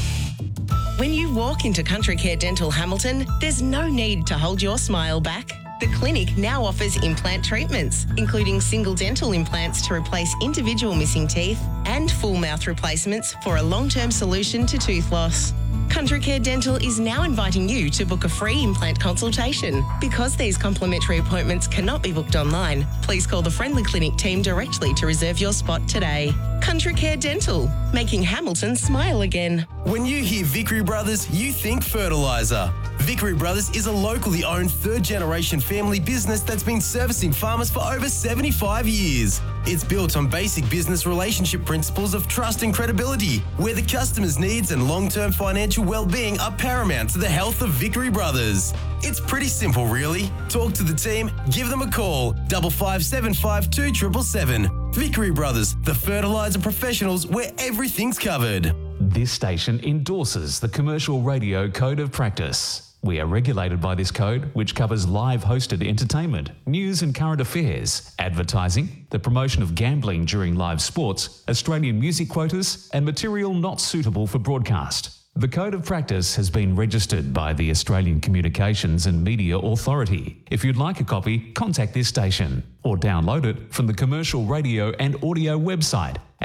When you walk into Country Care Dental Hamilton, there's no need to hold your smile back. The clinic now offers implant treatments, including single dental implants to replace individual missing teeth and full mouth replacements for a long-term solution to tooth loss. Country Care Dental is now inviting you to book a free implant consultation. Because these complimentary appointments cannot be booked online, please call the Friendly Clinic team directly to reserve your spot today. Country Care Dental, making Hamilton smile again. When you hear Vickery Brothers, you think fertiliser. Vickery Brothers is a locally owned third-generation family business that's been servicing farmers for over seventy-five years. It's built on basic business relationship principles of trust and credibility, where the customer's needs and long-term financial well-being are paramount to the health of Vickery Brothers. It's pretty simple, really. Talk to the team, give them a call, double five seven five two seven seven seven. Vickery Brothers, the fertiliser professionals where everything's covered. This station endorses the Commercial Radio Code of Practice. We are regulated by this code, which covers live hosted entertainment, news and current affairs, advertising, the promotion of gambling during live sports, Australian music quotas, and material not suitable for broadcast. The Code of Practice has been registered by the Australian Communications and Media Authority. If you'd like a copy, contact this station or download it from the Commercial Radio and Audio website at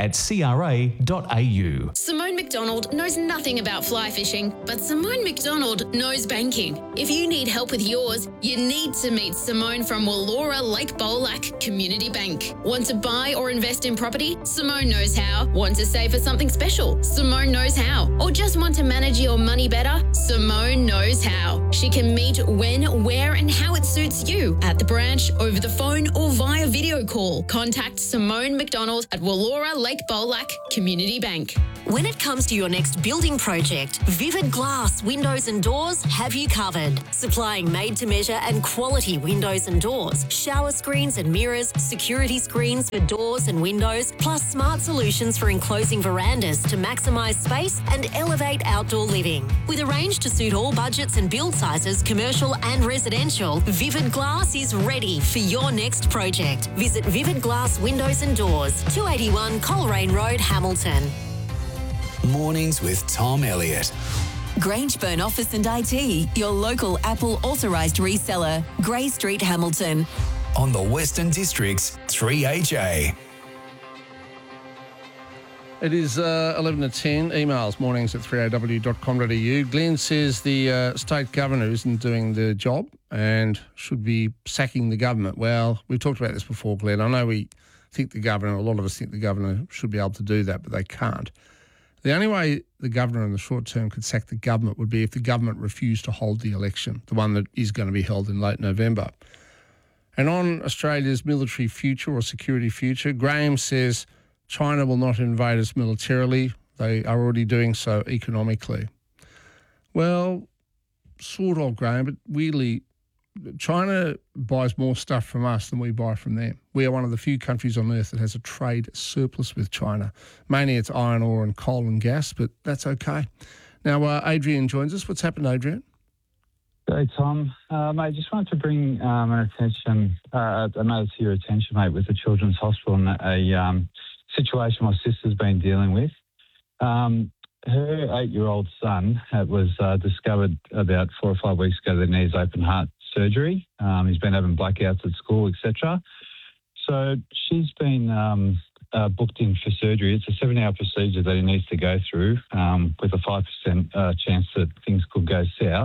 at c r a dot a u. Simone McDonald knows nothing about fly fishing, but Simone McDonald knows banking. If you need help with yours, you need to meet Simone from Wallora Lake Bolac Community Bank. Want to buy or invest in property? Simone knows how. Want to save for something special? Simone knows how. Or just want to manage your money better? Simone knows how. She can meet when, where and how it suits you at the branch, over the phone or via video call. Contact Simone McDonald at Wallora Lake Bolac Community Bank. When it comes to your next building project, Vivid Glass Windows and Doors have you covered. Supplying made-to-measure and quality windows and doors, shower screens and mirrors, security screens for doors and windows, plus smart solutions for enclosing verandas to maximise space and elevate outdoor living. With a range to suit all budgets and build sizes, commercial and residential, Vivid Glass is ready for your next project. Visit Vivid Glass Windows and Doors, two eighty-one Coleraine Road, Hamilton. Mornings with Tom Elliott. Grangeburn Office and I T, your local Apple authorised reseller. Grey Street, Hamilton. On the Western District's three H A. It is uh, eleven to ten. Emails mornings at three a w dot com dot a u. Glenn says the uh, state governor isn't doing the job and should be sacking the government. Well, we've talked about this before, Glenn. I know we think the governor, a lot of us think the governor should be able to do that, but they can't. The only way the governor in the short term could sack the government would be if the government refused to hold the election, the one that is going to be held in late November. And on Australia's military future or security future, Graham says China will not invade us militarily. They are already doing so economically. Well, sort of, Graham, but really, China buys more stuff from us than we buy from them. We are one of the few countries on earth that has a trade surplus with China. Mainly it's iron ore and coal and gas, but that's okay. Now, uh, Adrian joins us. What's happened, Adrian? Hey, Tom. Um, I just wanted to bring um, an attention, uh, a matter to your attention, mate, with the Children's Hospital and a um, situation my sister's been dealing with. Um, her eight-year-old son uh, was uh, discovered about four or five weeks ago that he needs open heart surgery. Um, he's been having blackouts at school, et cetera. So she's been um, uh, booked in for surgery. It's a seven-hour procedure that he needs to go through um, with a five percent uh, chance that things could go south.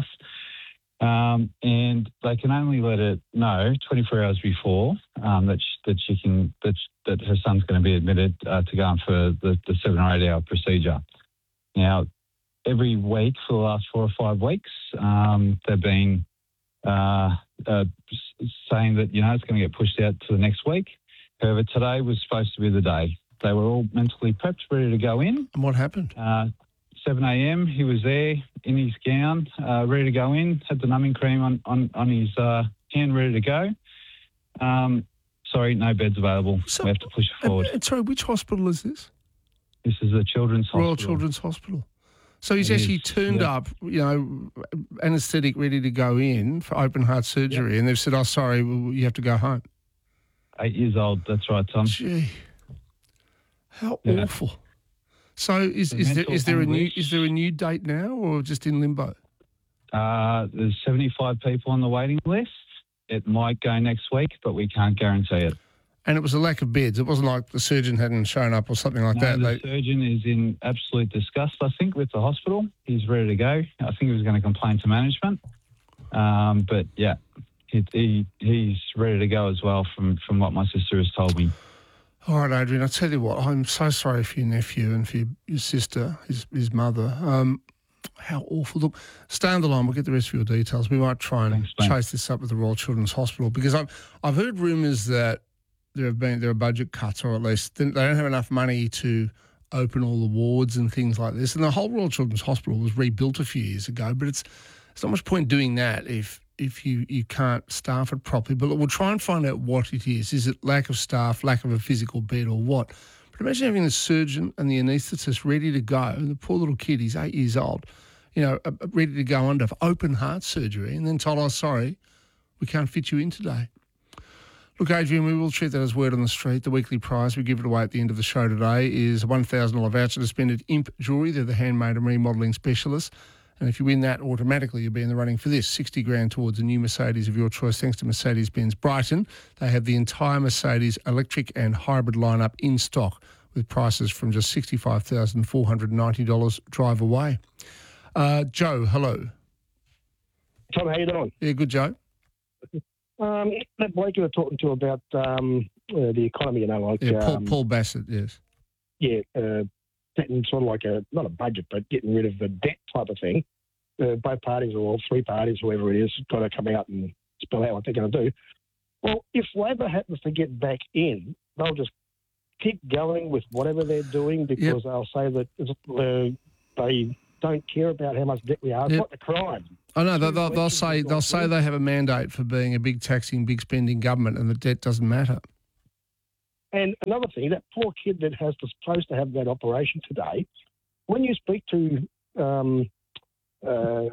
Um, and they can only let it know twenty-four hours before um, that she, that she can that that her son's going to be admitted uh, to go on for the, the seven or eight hour procedure. Now, every week for the last four or five weeks, um, they've been uh, uh, saying that you know it's going to get pushed out to the next week. However, today was supposed to be the day. They were all mentally prepped, ready to go in. And what happened? Uh, seven a.m. He was there in his gown, uh, ready to go in, had the numbing cream on, on, on his uh, hand, ready to go. Um, sorry, no beds available. So, we have to push it forward. Uh, sorry, which hospital is this? This is the Children's Hospital. Royal Children's Hospital. So he's It actually is, turned yeah. up, you know, anaesthetic, ready to go in for open heart surgery, yeah. and they've said, oh, sorry, well, you have to go home. Eight years old, that's right, Tom. Gee, how Yeah. awful. So is, The is there mental is there a new anguish. is there a new date now, or just in limbo? Uh, there's seventy-five people on the waiting list. It might go next week, but we can't guarantee it. And it was a lack of beds. It wasn't like the surgeon hadn't shown up or something like No, that. the They, surgeon is in absolute disgust, I think, with the hospital. He's ready to go. I think he was going to complain to management. Um, but, yeah, he, he, he's ready to go as well from, from what my sister has told me. All right, Adrian, I'll tell you what, I'm so sorry for your nephew and for your, your sister, his, his mother. Um, how awful. Look, stay on the line. We'll get the rest of your details. We might try and Thanks, mate. chase this up with the Royal Children's Hospital because I've, I've heard rumours that there have been there are budget cuts, or at least they don't have enough money to open all the wards and things like this. And the whole Royal Children's Hospital was rebuilt a few years ago, but it's it's not much point doing that if if you, you can't staff it properly. But look, we'll try and find out what it is. Is it lack of staff, lack of a physical bed, or what? But imagine having the surgeon and the anaesthetist ready to go, and the poor little kid, he's eight years old, you know, uh, ready to go under open heart surgery, and then told, oh, sorry, we can't fit you in today. Look, Adrian, we will treat that as word on the street. The weekly prize, we give it away at the end of the show today, is a one thousand dollars voucher to spend at Imp Jewellery. They're the handmade and remodelling specialists. And if you win that, automatically you'll be in the running for this, sixty grand towards a new Mercedes of your choice, thanks to Mercedes-Benz Brighton. They have the entire Mercedes electric and hybrid lineup in stock, with prices from just sixty-five thousand four hundred ninety dollars drive away. Uh, Joe, hello. Tom, how you doing? Yeah, good, Joe. Um, that bloke you were talking to about um, uh, the economy, you know, like... Yeah, Paul, um, Paul Bassett, yes. Yeah, uh, setting sort of like a, not a budget, but getting rid of the debt type of thing. Uh, both parties, or all three parties, whoever it is, got to come out and spell out what they're going to do. Well, if Labor happens to get back in, they'll just keep going with whatever they're doing because Yep. they'll say that uh, they don't care about how much debt we are. It's Yep. like the crime. I know they'll, they'll, they'll say they'll say they have a mandate for being a big taxing, big spending government, and the debt doesn't matter. And another thing, that poor kid that has to, supposed to have that operation today, when you speak to, um, uh, oh,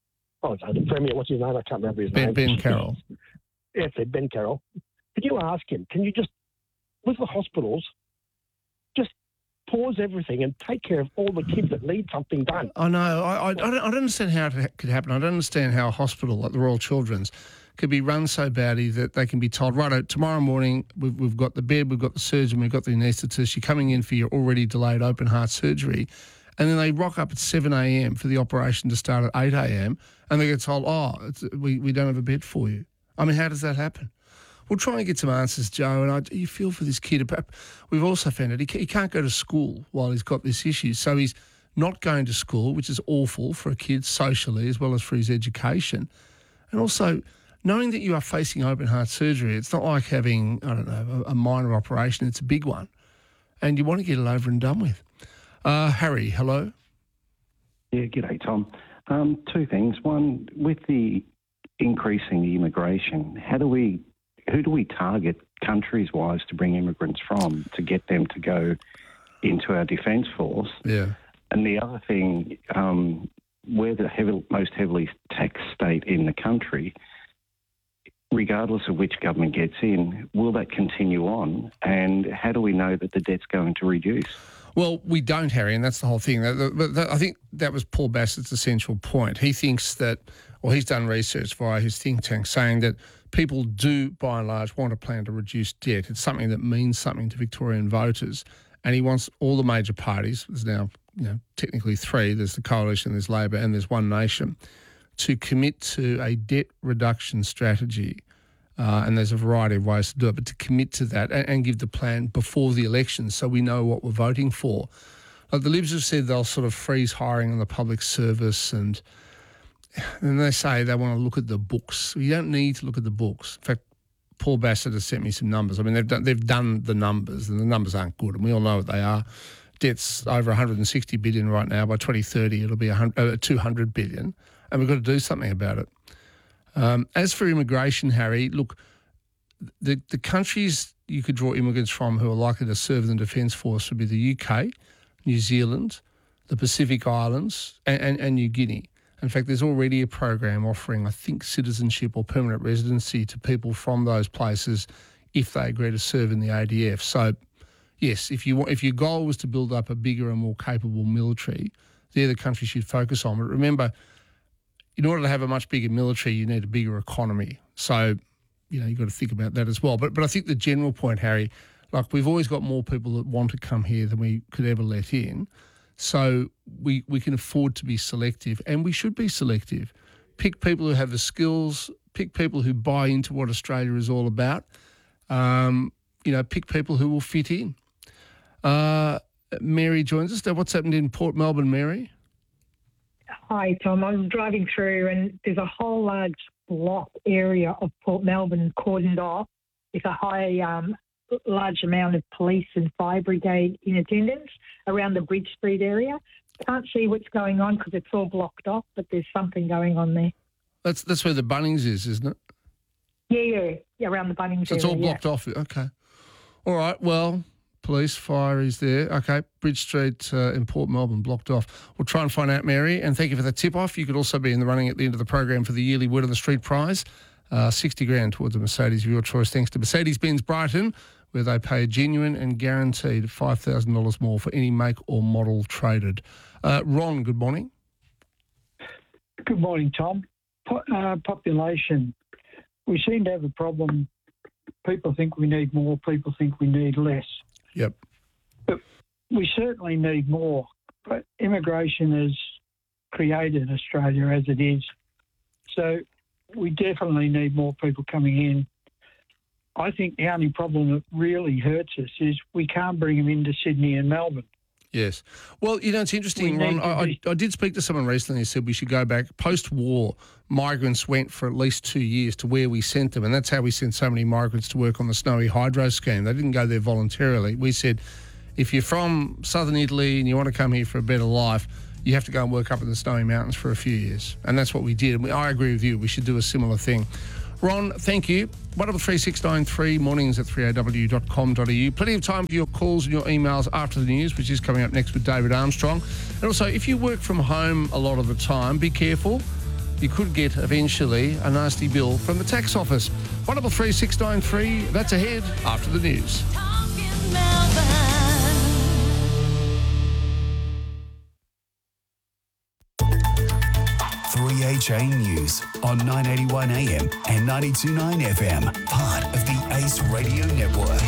the Premier, what's his name? I can't remember his Ben, name. Ben Carroll. Yeah, it's Ben Carroll. Could you ask him, can you just, with the hospitals, just pause everything and take care of all the kids that need something done? I know. I, I, I, don't, I don't understand how it could happen. I don't understand how a hospital like the Royal Children's could be run so badly that they can be told, right, tomorrow morning we've, we've got the bed, we've got the surgeon, we've got the anaesthetist, you're coming in for your already delayed open heart surgery. And then they rock up at seven a.m. for the operation to start at eight a.m. and they get told, oh, it's, we, we don't have a bed for you. I mean, how does that happen? We'll try and get some answers, Joe, and I, you feel for this kid. We've also found out he, he can't go to school while he's got this issue. So he's not going to school, which is awful for a kid socially as well as for his education. And also, knowing that you are facing open heart surgery, it's not like having, I don't know, a, a minor operation. It's a big one. And you want to get it over and done with. Uh, Harry, hello. Yeah, g'day, Tom. Um, two things. One, with the increasing the immigration, how do we, who do we target countries-wise to bring immigrants from to get them to go into our defence force? Yeah. And the other thing, um, we're the heavy, most heavily taxed state in the country. Regardless of which government gets in, will that continue on? And how do we know that the debt's going to reduce? Well, we don't, Harry, and that's the whole thing. But I think that was Paul Bassett's essential point. He thinks that, or he's done research via his think tank saying that people do, by and large, want a plan to reduce debt. It's something that means something to Victorian voters. And he wants all the major parties, there's now you know technically three, there's the Coalition, there's Labor and there's One Nation, to commit to a debt reduction strategy. Uh, and there's a variety of ways to do it, but to commit to that and, and give the plan before the elections so we know what we're voting for. Like the Libs have said they'll sort of freeze hiring on the public service and then they say they want to look at the books. You don't need to look at the books. In fact, Paul Bassett has sent me some numbers. I mean, they've done, they've done the numbers and the numbers aren't good and we all know what they are. Debt's over one hundred sixty billion dollars right now. By twenty thirty, it'll be uh, two hundred billion dollars and we've got to do something about it. Um, as for immigration, Harry, look, the, the countries you could draw immigrants from who are likely to serve in the Defence Force would be the U K, New Zealand, the Pacific Islands and, and, and New Guinea. In fact, there's already a program offering, I think, citizenship or permanent residency to people from those places if they agree to serve in the A D F. So, yes, if you want, if your goal was to build up a bigger and more capable military, they're the countries you'd focus on. But remember, in order to have a much bigger military, you need a bigger economy. So, you know, you've got to think about that as well. But but I think the general point, Harry, like we've always got more people that want to come here than we could ever let in. So we, we can afford to be selective and we should be selective. Pick people who have the skills, pick people who buy into what Australia is all about, um, you know, pick people who will fit in. Uh, Mary joins us. Now, what's happened in Port Melbourne, Mary? Hi, Tom. I was driving through and there's a whole large block area of Port Melbourne cordoned off with a high, um, large amount of police and fire brigade in attendance around the Bridge Street area. Can't see what's going on because it's all blocked off, but there's something going on there. That's that's where the Bunnings is, isn't it? Yeah, yeah, yeah around the Bunnings So it's area, all blocked yeah. off. Okay. All right. Well, police, fire is there. Okay. Bridge Street uh, in Port Melbourne blocked off. We'll try and find out, Mary, and thank you for the tip-off. You could also be in the running at the end of the program for the yearly Word on the Street prize, uh, sixty grand towards a Mercedes of your choice, thanks to Mercedes-Benz Brighton, where they pay a genuine and guaranteed five thousand dollars more for any make or model traded. Uh, Ron, good morning. Good morning, Tom. Po- uh, population. We seem to have a problem. People think we need more, people think we need less. Yep. But we certainly need more. But immigration has created Australia as it is. So we definitely need more people coming in. I think the only problem that really hurts us is we can't bring them into Sydney and Melbourne. Yes. Well, you know, it's interesting, We Ron. need to I, be- I, I did speak to someone recently who said we should go back. Post-war, migrants went for at least two years to where we sent them, and that's how we sent so many migrants to work on the Snowy Hydro scheme. They didn't go there voluntarily. We said, if you're from southern Italy and you want to come here for a better life, you have to go and work up in the Snowy Mountains for a few years. And that's what we did. And we, I agree with you. We should do a similar thing. Ron, thank you. one three six nine three, mornings at three a w dot com dot a u. Plenty of time for your calls and your emails after the news, which is coming up next with David Armstrong. And also, if you work from home a lot of the time, be careful. You could get, eventually, a nasty bill from the tax office. one three six nine three, that's ahead after the news. three H A News on nine eighty-one A M and ninety-two point nine F M, part of the Ace Radio Network.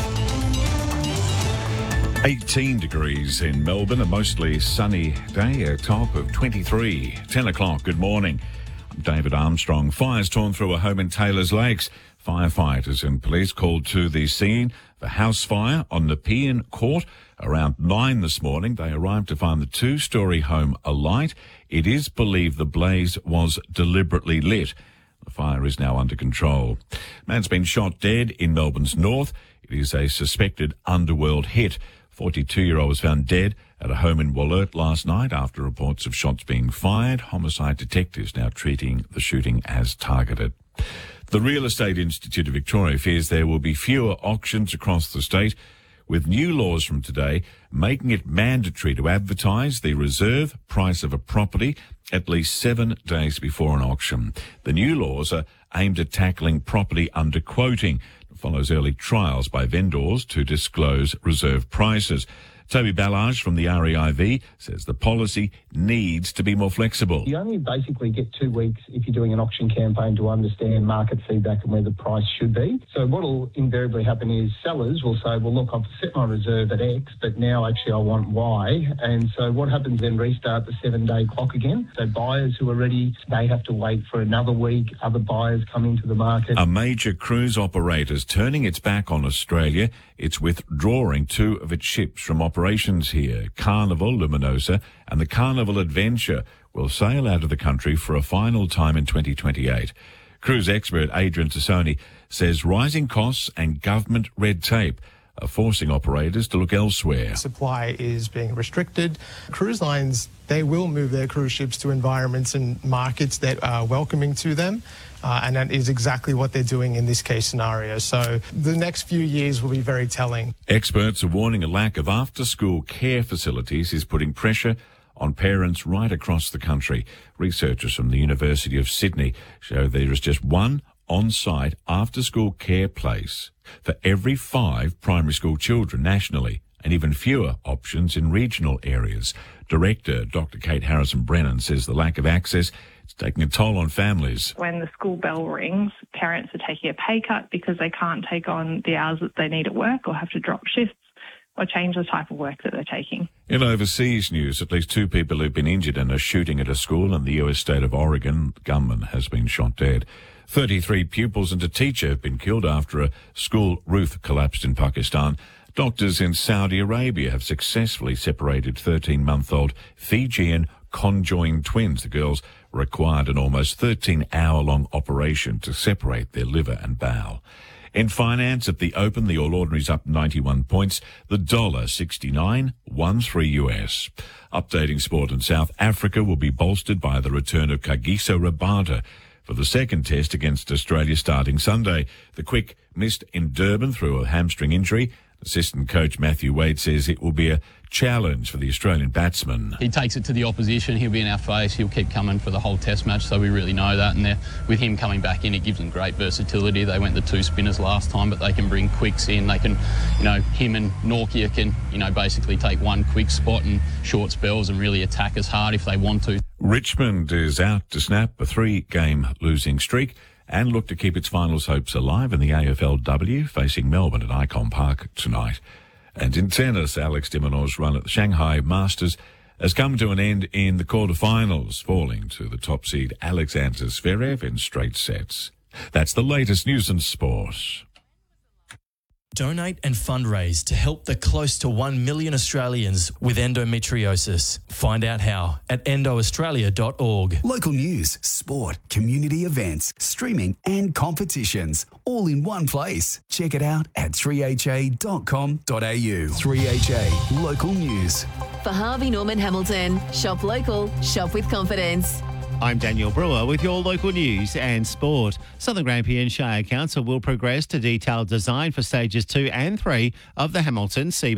eighteen degrees in Melbourne, a mostly sunny day, a top of twenty-three. ten o'clock, good morning. I'm David Armstrong. Fires torn through a home in Taylors Lakes. Firefighters and police called to the scene. The house fire on Nepean Court. Around nine this morning, they arrived to find the two-storey home alight. It is believed the blaze was deliberately lit. The fire is now under control. Man's been shot dead in Melbourne's north. It is a suspected underworld hit. forty-two-year-old was found dead at a home in Wollert last night after reports of shots being fired. Homicide detectives now treating the shooting as targeted. The Real Estate Institute of Victoria fears there will be fewer auctions across the state, with new laws from today making it mandatory to advertise the reserve price of a property at least seven days before an auction. The new laws are aimed at tackling property underquoting. It follows early trials by vendors to disclose reserve prices. Toby Ballage from the R E I V says the policy needs to be more flexible. You only basically get two weeks if you're doing an auction campaign to understand market feedback and where the price should be. So what will invariably happen is sellers will say, well, look, I've set my reserve at X, but now actually I want Y. And so what happens then, restart the seven-day clock again. So buyers who are ready, they have to wait for another week. Other buyers come into the market. A major cruise operator is turning its back on Australia. It's withdrawing two of its ships from operations here. Carnival Luminosa and the Carnival Adventure will sail out of the country for a final time in twenty twenty-eight. Cruise expert Adrian Tassoni says rising costs and government red tape are forcing operators to look elsewhere. Supply is being restricted. Cruise lines, they will move their cruise ships to environments and markets that are welcoming to them. Uh, and that is exactly what they're doing in this case scenario. So the next few years will be very telling. Experts are warning a lack of after-school care facilities is putting pressure on parents right across the country. Researchers from the University of Sydney show there is just one on-site after-school care place for every five primary school children nationally, and even fewer options in regional areas. Director Doctor Kate Harrison-Brennan says the lack of access is taking a toll on families. When the school bell rings, parents are taking a pay cut because they can't take on the hours that they need at work or have to drop shifts or change the type of work that they're taking. In overseas news, at least two people have been injured in a shooting at a school in the U S state of Oregon. The gunman has been shot dead. thirty-three pupils and a teacher have been killed after a school roof collapsed in Pakistan. Doctors in Saudi Arabia have successfully separated thirteen-month-old Fijian conjoined twins. The girls required an almost thirteen-hour-long operation to separate their liver and bowel. In finance, at the open, the All Ordinary's up ninety-one points. The dollar sixty-nine thirteen U S. Updating sport in South Africa will be bolstered by the return of Kagiso Rabada for the second test against Australia starting Sunday. The Quick missed in Durban through a hamstring injury. Assistant coach Matthew Wade says it will be a challenge for the Australian batsman. He takes it to the opposition. He'll be in our face. He'll keep coming for the whole test match, so we really know that. And with him coming back in, it gives them great versatility. They went the two spinners last time, but they can bring quicks in. They can, you know, him and Norkia can, you know, basically take one quick spot and short spells and really attack us hard if they want to. Richmond is out to snap a three-game losing streak and look to keep its finals hopes alive in the A F L W, facing Melbourne at Icon Park tonight. And in tennis, Alex de Minaur's run at the Shanghai Masters has come to an end in the quarterfinals, falling to the top seed Alexander Zverev in straight sets. That's the latest news and sport. Donate and fundraise to help the close to one million Australians with endometriosis. Find out how at endo australia dot org. Local news, sport, community events, streaming and competitions, all in one place. Check it out at three h a dot com dot a u. three H A Local News. For Harvey Norman Hamilton, shop local, shop with confidence. I'm Daniel Brewer with your local news and sport. Southern Grampian Shire Council will progress to detailed design for stages two and three of the Hamilton C